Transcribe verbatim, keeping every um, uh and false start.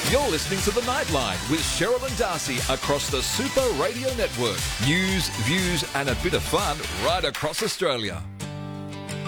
You're listening to The Nightline with Cheryl and Darcy across the Super Radio Network. News, views and a bit of fun right across Australia.